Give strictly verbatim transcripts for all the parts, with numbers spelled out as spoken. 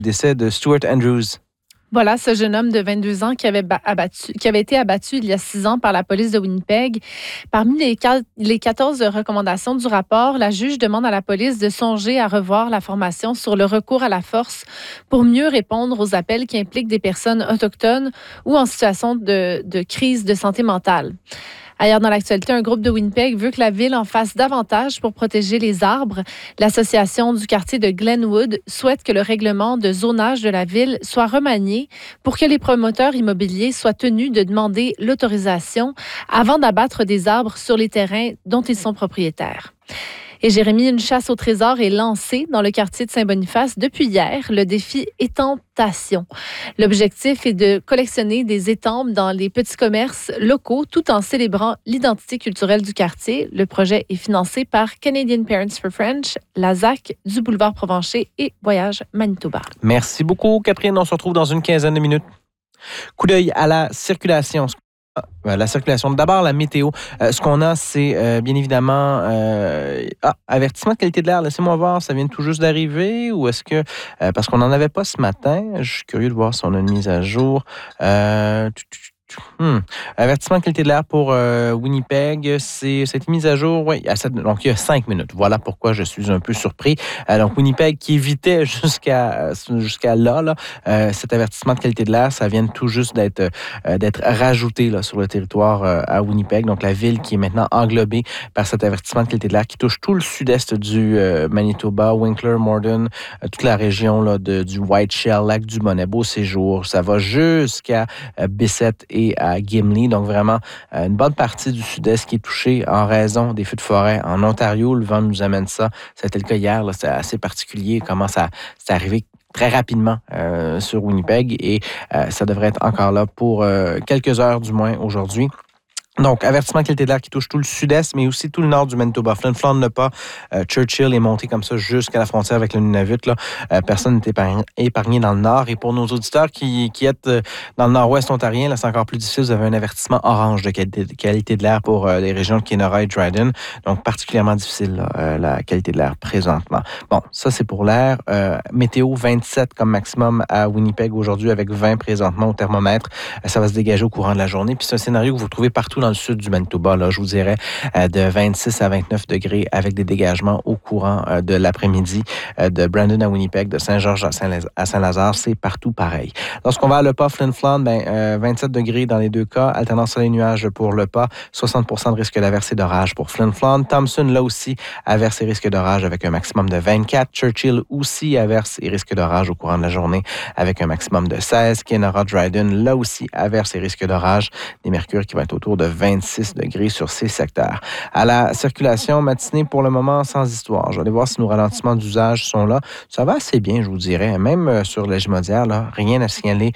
Décès de Stuart Andrews. Voilà, ce jeune homme de vingt-deux ans qui avait, abattu, qui avait été abattu il y a six ans par la police de Winnipeg. Parmi les, les quatorze recommandations du rapport, la juge demande à la police de songer à revoir la formation sur le recours à la force pour mieux répondre aux appels qui impliquent des personnes autochtones ou en situation de, de crise de santé mentale. Ailleurs dans l'actualité, un groupe de Winnipeg veut que la ville en fasse davantage pour protéger les arbres. L'association du quartier de Glenwood souhaite que le règlement de zonage de la ville soit remanié pour que les promoteurs immobiliers soient tenus de demander l'autorisation avant d'abattre des arbres sur les terrains dont ils sont propriétaires. Et Jérémy, une chasse au trésor est lancée dans le quartier de Saint-Boniface depuis hier, le défi Étamptation. L'objectif est de collectionner des étampes dans les petits commerces locaux tout en célébrant l'identité culturelle du quartier. Le projet est financé par Canadian Parents for French, la Z A C du boulevard Provencher et Voyage Manitoba. Merci beaucoup, Catherine. On se retrouve dans une quinzaine de minutes. Coup d'œil à la circulation. Ah, la circulation. D'abord, la météo. Euh, ce qu'on a, c'est euh, bien évidemment... Euh, ah, avertissement de qualité de l'air. Laissez-moi voir, ça vient tout juste d'arriver ou est-ce que... Euh, parce qu'on n'en avait pas ce matin. Je suis curieux de voir si on a une mise à jour. Euh, Hmm. Avertissement de qualité de l'air pour euh, Winnipeg, c'est cette mise à jour, oui, à cette, donc il y a cinq minutes. Voilà pourquoi je suis un peu surpris. Euh, donc Winnipeg qui évitait jusqu'à jusqu'à là, là euh, cet avertissement de qualité de l'air, ça vient tout juste d'être euh, d'être rajouté là sur le territoire euh, à Winnipeg. Donc la ville qui est maintenant englobée par cet avertissement de qualité de l'air qui touche tout le sud-est du euh, Manitoba, Winkler, Morden, euh, toute la région là de du Whiteshell, lac du Bonnet, Beauséjour, ça va jusqu'à euh, Bessette et à Gimli. Donc, vraiment, une bonne partie du sud-est qui est touchée en raison des feux de forêt. En Ontario, le vent nous amène ça. C'était le cas hier. Là, c'est assez particulier comment ça c'est arrivé très rapidement euh, sur Winnipeg et euh, ça devrait être encore là pour euh, quelques heures du moins aujourd'hui. Donc, avertissement de qualité de l'air qui touche tout le sud-est, mais aussi tout le nord du Manitoba. Flin Flon ne pas. Euh, Churchill est monté comme ça jusqu'à la frontière avec le Nunavut. Là. Euh, personne n'est épargné, épargné dans le nord. Et pour nos auditeurs qui, qui êtes euh, dans le nord-ouest ontarien, là, c'est encore plus difficile. Vous avez un avertissement orange de qualité de, qualité de l'air pour euh, les régions de Kenora et Dryden. Donc, particulièrement difficile, là, euh, la qualité de l'air présentement. Bon, ça, c'est pour l'air. Euh, météo, vingt-sept comme maximum à Winnipeg aujourd'hui, avec vingt présentement au thermomètre. Euh, ça va se dégager au courant de la journée. Puis c'est un scénario que vous trouvez partout dans le sud du Manitoba, là, je vous dirais, euh, de vingt-six à vingt-neuf degrés avec des dégagements au courant euh, de l'après-midi euh, de Brandon à Winnipeg, de Saint-Georges à, Saint- à Saint-Lazare, c'est partout pareil. Lorsqu'on va à Le Pas, Flin Flon, ben, euh, vingt-sept degrés dans les deux cas, alternance soleil-nuage pour Le Pas, soixante pour cent de risque d'averse et d'orage pour Flin Flon. Thompson, là aussi, averse et risque d'orage avec un maximum de vingt-quatre. Churchill aussi, averse et risque d'orage au courant de la journée avec un maximum de seize. Kenora Dryden, là aussi, averse et risque d'orage, des mercures qui vont être autour de vingt-six degrés sur ces secteurs. À la circulation matinée, pour le moment, sans histoire. Je vais aller voir si nos ralentissements d'usage sont là. Ça va assez bien, je vous dirais. Même sur la Jumaudière, là, rien à signaler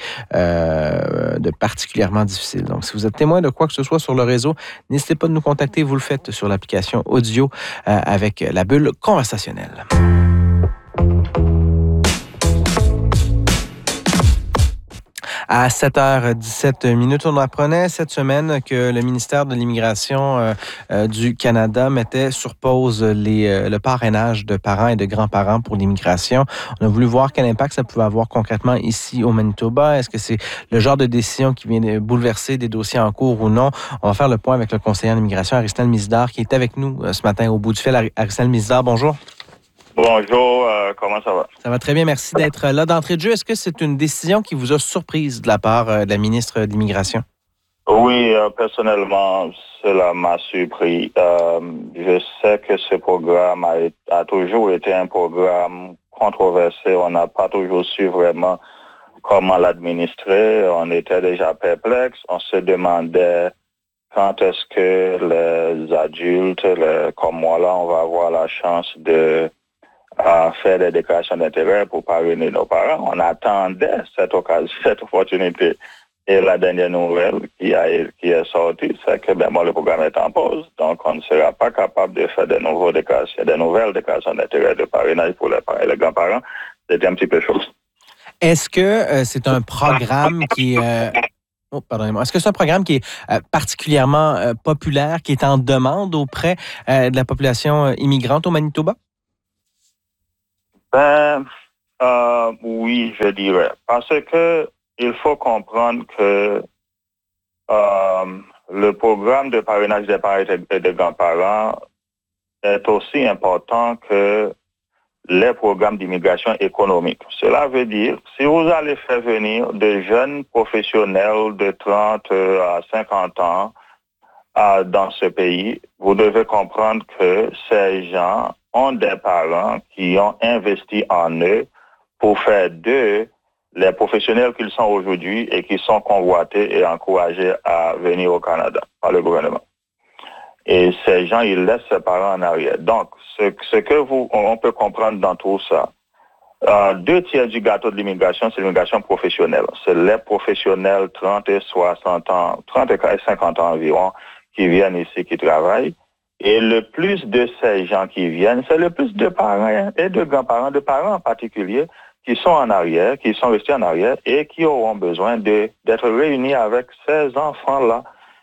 euh, de particulièrement difficile. Donc, si vous êtes témoin de quoi que ce soit sur le réseau, n'hésitez pas de nous contacter. Vous le faites sur l'application audio euh, avec la bulle conversationnelle. À sept heures dix-sept minutes, on apprenait cette semaine que le ministère de l'Immigration euh, euh, du Canada mettait sur pause les, euh, le parrainage de parents et de grands-parents pour l'immigration. On a voulu voir quel impact ça pouvait avoir concrètement ici au Manitoba. Est-ce que c'est le genre de décision qui vient de bouleverser des dossiers en cours ou non? On va faire le point avec le conseiller en immigration, Aristel Mizdar, qui est avec nous euh, ce matin au bout du fil. Aristel Mizdar, bonjour. Bonjour, euh, comment ça va? Ça va très bien, merci d'être là d'entrée de jeu. Est-ce que c'est une décision qui vous a surprise de la part de la ministre de l'Immigration? Oui, euh, personnellement, cela m'a surpris. Euh, je sais que ce programme a, a toujours été un programme controversé. On n'a pas toujours su vraiment comment l'administrer. On était déjà perplexe. On se demandait quand est-ce que les adultes, les, comme moi là, on va avoir la chance de à faire des déclarations d'intérêt pour parrainer nos parents. On attendait cette occasion, cette opportunité. Et la dernière nouvelle qui, a, qui est sortie, c'est que ben, bon, le programme est en pause. Donc, on ne sera pas capable de faire de, nouveaux déclarations, de nouvelles déclarations d'intérêt de parrainage pour les parents et les grands-parents. C'était un petit peu chaud. Est-ce que euh, c'est un programme qui est... Euh... Oh, pardonnez-moi. Est-ce que c'est un programme qui est euh, particulièrement euh, populaire, qui est en demande auprès euh, de la population euh, immigrante au Manitoba? Ben, Euh, oui, je dirais. Parce que il faut comprendre que euh, le programme de parrainage des parents et des grands-parents est aussi important que les programmes d'immigration économique. Cela veut dire, si vous allez faire venir de jeunes professionnels de trente à cinquante ans euh, dans ce pays, vous devez comprendre que ces gens ont des parents qui ont investi en eux pour faire d'eux les professionnels qu'ils sont aujourd'hui et qui sont convoités et encouragés à venir au Canada par le gouvernement. Et ces gens, ils laissent ses parents en arrière. Donc, ce, ce que vous, on peut comprendre dans tout ça, euh, deux tiers du gâteau de l'immigration, c'est l'immigration professionnelle. C'est les professionnels trente et soixante ans, trente et cinquante ans environ, qui viennent ici, qui travaillent. Et le plus de ces gens qui viennent, c'est le plus de parents et de grands-parents, de parents en particulier, qui sont en arrière, qui sont restés en arrière et qui auront besoin de, d'être réunis avec ces enfants-là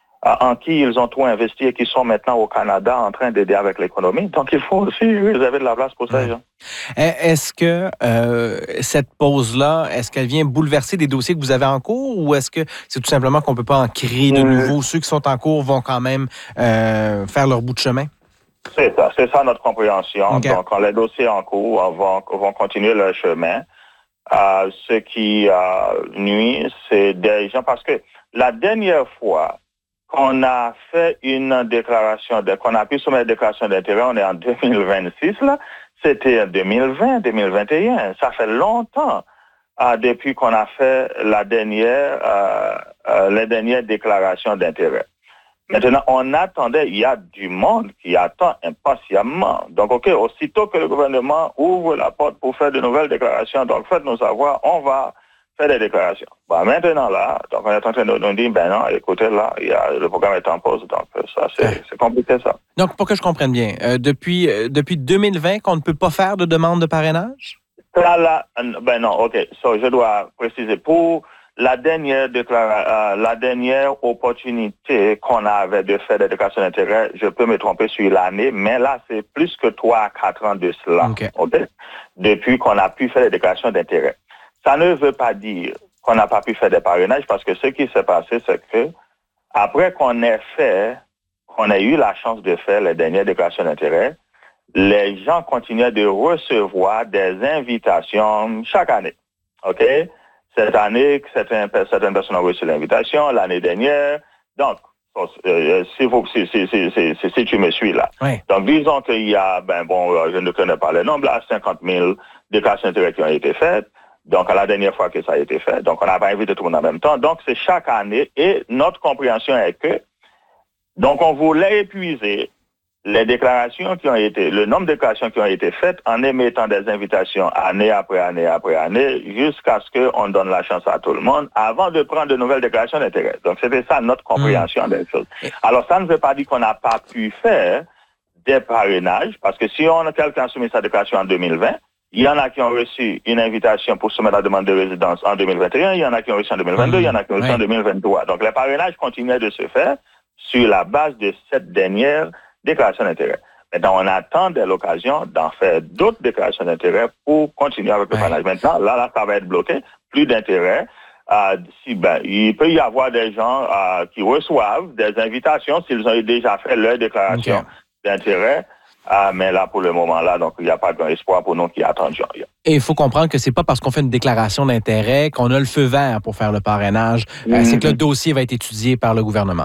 en qui ils ont tout investi et qui sont maintenant au Canada en train d'aider avec l'économie. Donc, il faut aussi réserver de la place pour ces gens. Est-ce que euh, cette pause-là, est-ce qu'elle vient bouleverser des dossiers que vous avez en cours ou est-ce que c'est tout simplement qu'on ne peut pas en créer de nouveaux? Mmh. Ceux qui sont en cours vont quand même euh, faire leur bout de chemin? C'est ça, c'est ça notre compréhension. Okay. Donc, quand les dossiers en cours vont, vont continuer leur chemin, euh, ce qui euh, nuit, c'est des gens, parce que la dernière fois qu'on a fait une déclaration, de, qu'on a pu soumettre une déclaration d'intérêt, on est en deux mille vingt-six, là, c'était en deux mille vingt, deux mille vingt et un. Ça fait longtemps euh, depuis qu'on a fait la dernière, euh, euh, les dernières déclarations d'intérêt. Maintenant, on attendait, il y a du monde qui attend impatiemment. Donc, OK, aussitôt que le gouvernement ouvre la porte pour faire de nouvelles déclarations, donc faites-nous savoir, on va faire des déclarations. Bah, maintenant, là, donc on est en train de nous dire, ben non, écoutez, là, il y a, le programme est en pause, donc ça, c'est, c'est compliqué, ça. Donc, pour que je comprenne bien, euh, depuis, euh, depuis deux mille vingt, qu'on ne peut pas faire de demande de parrainage? Là, là, ben non, OK, so, je dois préciser, pour la dernière, déclara- euh, la dernière opportunité qu'on avait de faire des déclarations d'intérêt, je peux me tromper sur l'année, mais là, c'est plus que trois à quatre ans de cela, okay. Okay? Depuis qu'on a pu faire des déclarations d'intérêt. Ça ne veut pas dire qu'on n'a pas pu faire des parrainages, parce que ce qui s'est passé, c'est que après qu'on ait fait, qu'on ait eu la chance de faire les dernières déclarations d'intérêt, les gens continuaient de recevoir des invitations chaque année. OK? Cette année, certaines, certaines personnes ont reçu l'invitation, l'année dernière. Donc, euh, si, vous, si, si, si, si, si, si tu me suis là. Oui. Donc, disons qu'il y a, ben bon, je ne connais pas le nombre, là, cinquante mille déclarations d'intérêt qui ont été faites. Donc, à la dernière fois que ça a été fait. Donc, on n'a pas invité tout le monde en même temps. Donc, c'est chaque année. Et notre compréhension est que, donc, on voulait épuiser les déclarations qui ont été, le nombre de déclarations qui ont été faites en émettant des invitations année après année après année, jusqu'à ce qu'on donne la chance à tout le monde avant de prendre de nouvelles déclarations d'intérêt. Donc, c'était ça notre compréhension mmh. des choses. Alors, ça ne veut pas dire qu'on n'a pas pu faire des parrainages, parce que si on a quelqu'un soumis sa déclaration en deux mille vingt, il y en a qui ont reçu une invitation pour soumettre la demande de résidence en deux mille vingt et un, il y en a qui ont reçu en deux mille vingt-deux, mmh. il y en a qui ont reçu oui. en deux mille vingt-trois. Donc, les parrainages continuaient de se faire sur la base de cette dernière déclaration d'intérêt. Maintenant, on attend de l'occasion d'en faire d'autres déclarations d'intérêt pour continuer avec le parrainage. Ouais. Maintenant, là, là, ça va être bloqué. Plus d'intérêt. Euh, si, ben, il peut y avoir des gens euh, qui reçoivent des invitations s'ils ont déjà fait leur déclaration okay. d'intérêt. Euh, mais là, pour le moment, là, donc, il n'y a pas grand espoir pour nous qui attendions. Et il faut comprendre que c'est pas parce qu'on fait une déclaration d'intérêt qu'on a le feu vert pour faire le parrainage. Mm-hmm. Euh, c'est que le dossier va être étudié par le gouvernement.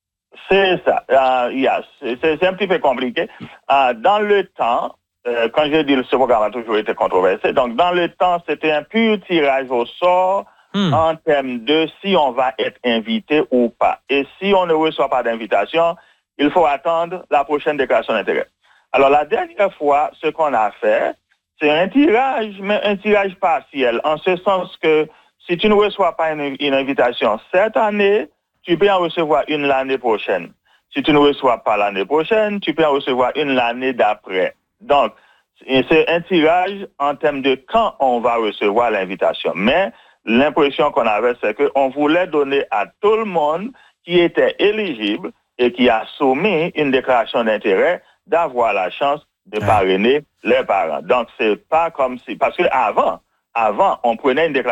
C'est ça. Uh, yes. c'est, c'est un petit peu compliqué. Uh, dans le temps, euh, quand je dis que ce programme a toujours été controversé, donc dans le temps, c'était un pur tirage au sort hmm. en termes de si on va être invité ou pas. Et si on ne reçoit pas d'invitation, il faut attendre la prochaine déclaration d'intérêt. Alors, la dernière fois, ce qu'on a fait, c'est un tirage, mais un tirage partiel, en ce sens que si tu ne reçois pas une, une invitation cette année, tu peux en recevoir une l'année prochaine. Si tu ne reçois pas l'année prochaine, tu peux en recevoir une l'année d'après. Donc, c'est un tirage en termes de quand on va recevoir l'invitation. Mais l'impression qu'on avait, c'est qu'on voulait donner à tout le monde qui était éligible et qui a soumis une déclaration d'intérêt d'avoir la chance de parrainer les parents. Donc, c'est pas comme si... Parce qu'avant, avant, on prenait une déclaration